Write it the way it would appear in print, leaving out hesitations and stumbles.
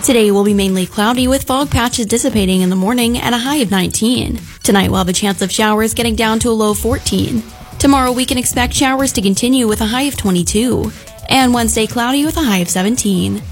Today will be mainly cloudy with fog patches dissipating in the morning and a high of 19. Tonight we'll have a chance of showers getting down to a low of 14. Tomorrow we can expect showers to continue with a high of 22. And Wednesday cloudy with a high of 17.